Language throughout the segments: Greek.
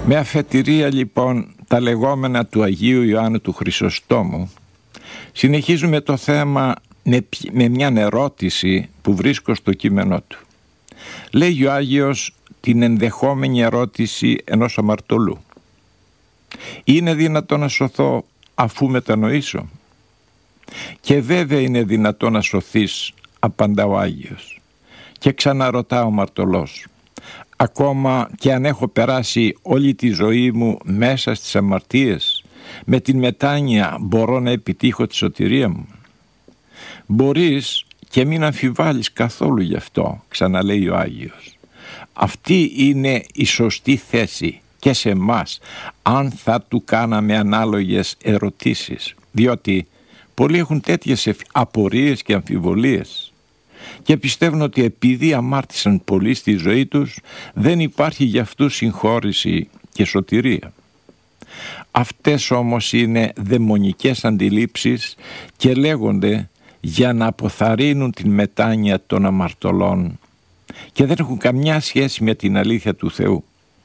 Με αφετηρία λοιπόν τα λεγόμενα του Αγίου Ιωάννου του Χρυσοστόμου, συνεχίζουμε το θέμα με μια ερώτηση που βρίσκω στο κείμενό του. Λέγει ο Άγιος την ενδεχόμενη ερώτηση ενός αμαρτωλού. Είναι δυνατό να σωθώ αφού μετανοήσω? Και βέβαια είναι δυνατό να σωθείς, απαντά ο Άγιος. Και ξαναρωτά ο αμαρτωλός. Ακόμα και αν έχω περάσει όλη τη ζωή μου μέσα στις αμαρτίες, με την μετάνοια μπορώ να επιτύχω τη σωτηρία μου? Μπορείς και μην αμφιβάλλεις καθόλου γι' αυτό, ξαναλέει ο Άγιος. Αυτή είναι η σωστή θέση και σε εμάς, αν θα του κάναμε ανάλογες ερωτήσεις, διότι πολλοί έχουν τέτοιες απορίες και αμφιβολίες και πιστεύουν ότι επειδή αμάρτησαν πολύ στη ζωή τους, δεν υπάρχει για αυτούς συγχώρηση και σωτηρία. Αυτές όμως είναι δαιμονικές αντιλήψεις και λέγονται για να αποθαρρύνουν την μετάνοια των αμαρτωλών και δεν έχουν καμιά σχέση με την αλήθεια του Θεού.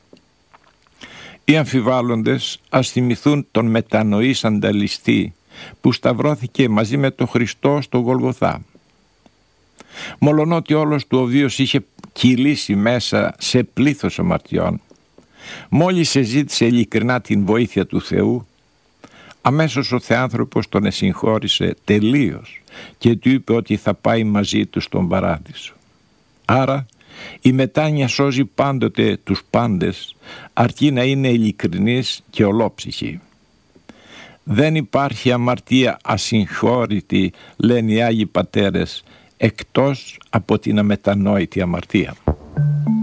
Οι αμφιβάλλοντες ας θυμηθούν τον μετανοήσαντα ληστή που σταυρώθηκε μαζί με τον Χριστό στο Γολγοθά. Μολονότι όλος του ο βίος είχε κυλήσει μέσα σε πλήθος αμαρτιών, μόλις εζήτησε ειλικρινά την βοήθεια του Θεού, αμέσως ο Θεάνθρωπος τον εσυγχώρησε τελείως και του είπε ότι θα πάει μαζί του στον παράδεισο. Άρα η μετάνοια σώζει πάντοτε τους πάντες, αρκεί να είναι ειλικρινής και ολόψυχη. Δεν υπάρχει αμαρτία ασυγχώρητη, λένε οι Άγιοι Πατέρες, εκτός από την αμετανόητη αμαρτία.